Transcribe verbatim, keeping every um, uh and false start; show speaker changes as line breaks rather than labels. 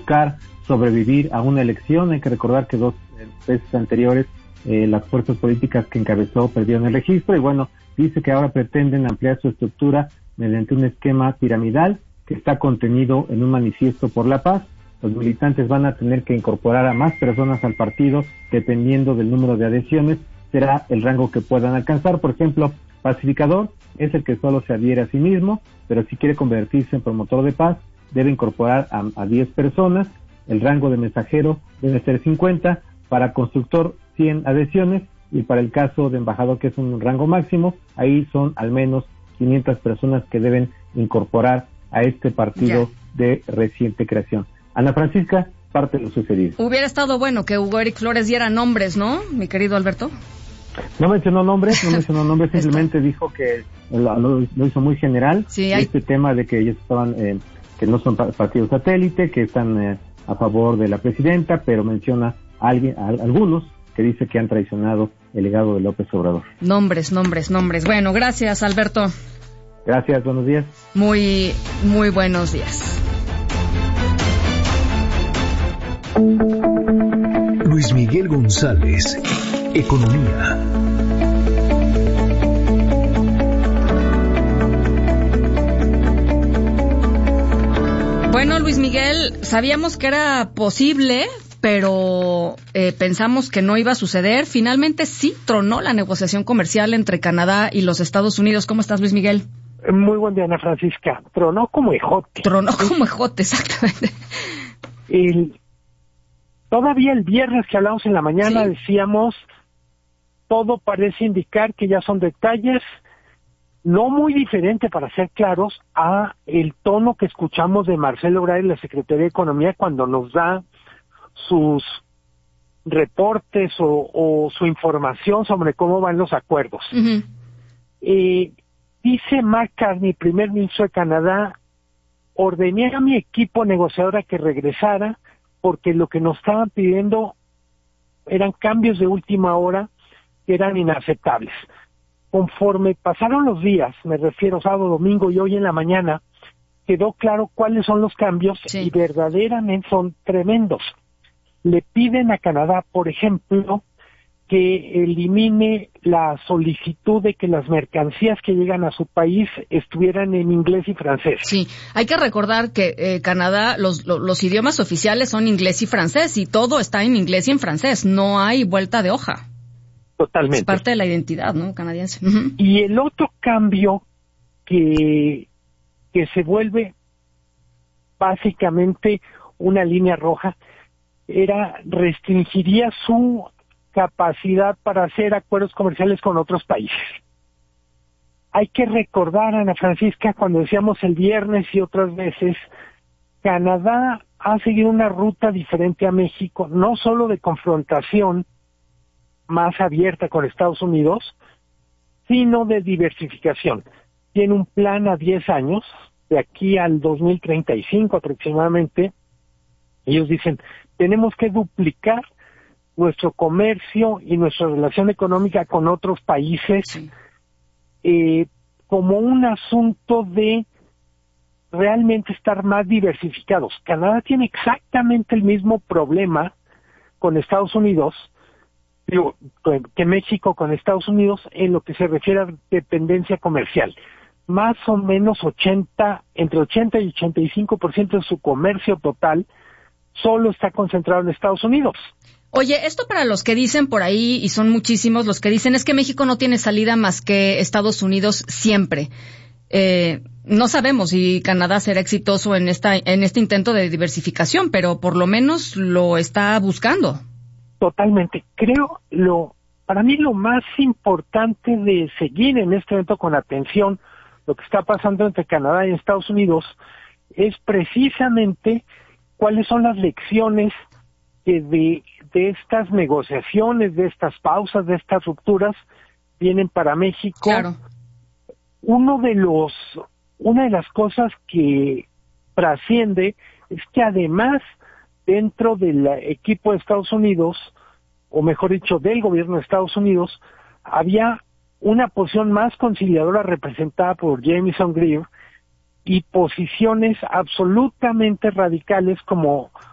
buscar sobrevivir a una elección. Hay que recordar que dos veces anteriores eh, las fuerzas políticas que encabezó perdieron el registro y bueno, dice que ahora pretenden ampliar su estructura mediante un esquema piramidal que está contenido en un manifiesto por la paz. Los militantes van a tener que incorporar a más personas al partido dependiendo del número de adhesiones, será el rango que puedan alcanzar. Por ejemplo, pacificador es el que solo se adhiere a sí mismo, pero si quiere convertirse en promotor de paz, debe incorporar a, a diez personas. El rango de mensajero debe ser cincuenta, para constructor cien adhesiones, y para el caso de embajador, que es un rango máximo, ahí son al menos quinientas personas que deben incorporar a este partido ya. de reciente creación. Ana Francisca, parte de lo sucedido.
Hubiera estado bueno que Hugo Eric Flores diera nombres, ¿no, mi querido Alberto?
No mencionó nombres, no mencionó nombres, simplemente dijo que lo, lo, lo hizo muy general.
Sí, hay...
Este tema de que ellos estaban, eh, que no son partidos satélite, que están eh, a favor de la presidenta, pero menciona a, alguien, a, a algunos que dice que han traicionado el legado de López Obrador.
Nombres, nombres, nombres. Bueno, gracias, Alberto.
Gracias, buenos días.
Muy, muy buenos días.
Luis Miguel González, Economía.
Bueno, Luis Miguel, sabíamos que era posible, pero eh, pensamos que no iba a suceder. Finalmente sí tronó la negociación comercial entre Canadá y los Estados Unidos. ¿Cómo estás, Luis Miguel?
Muy buen día, Ana Francisca. Tronó como ejote.
Tronó como ejote, exactamente.
El... Todavía el viernes que hablamos en la mañana, ¿sí?, decíamos, todo parece indicar que ya son detalles, no muy diferente, para ser claros, a el tono que escuchamos de Marcelo Ebrard en la Secretaría de Economía cuando nos da sus reportes o, o su información sobre cómo van los acuerdos. Uh-huh. Eh, dice Mark Carney, primer ministro de Canadá, ordené a mi equipo negociador a que regresara, porque lo que nos estaban pidiendo eran cambios de última hora que eran inaceptables. Conforme pasaron los días, me refiero sábado, domingo y hoy en la mañana, quedó claro cuáles son los cambios, sí, y verdaderamente son tremendos. Le piden a Canadá, por ejemplo, que elimine la solicitud de que las mercancías que llegan a su país estuvieran en inglés y francés.
Sí, hay que recordar que eh, Canadá, los, los, los idiomas oficiales son inglés y francés, y todo está en inglés y en francés, no hay vuelta de hoja.
Totalmente.
Es parte de la identidad, ¿no?, canadiense. Uh-huh.
Y el otro cambio que, que se vuelve básicamente una línea roja era restringiría su capacidad para hacer acuerdos comerciales con otros países. Hay que recordar, Ana Francisca, cuando decíamos el viernes y otras veces, Canadá ha seguido una ruta diferente a México, no solo de confrontación más abierta con Estados Unidos, sino de diversificación. Tiene un plan a diez años, de aquí al dos mil treinta y cinco aproximadamente. Ellos dicen, tenemos que duplicar nuestro comercio y nuestra relación económica con otros países, sí, eh, como un asunto de realmente estar más diversificados. Canadá tiene exactamente el mismo problema con Estados Unidos, digo, que México con Estados Unidos en lo que se refiere a dependencia comercial. Más o menos ochenta, entre ochenta y ochenta y cinco por ciento de su comercio total solo está concentrado en Estados Unidos.
Oye, esto para los que dicen por ahí, y son muchísimos los que dicen, es que México no tiene salida más que Estados Unidos siempre. Eh, no sabemos si Canadá será exitoso en esta en este intento de diversificación, pero por lo menos lo está buscando.
Totalmente. Creo, lo para mí lo más importante de seguir en este evento con atención lo que está pasando entre Canadá y Estados Unidos es precisamente cuáles son las lecciones que de, de estas negociaciones, de estas pausas, de estas rupturas, vienen para México.
Claro.
Uno de los, una de las cosas que trasciende es que además dentro del equipo de Estados Unidos, o mejor dicho, del gobierno de Estados Unidos, había una posición más conciliadora representada por Jamieson Greer y posiciones absolutamente radicales como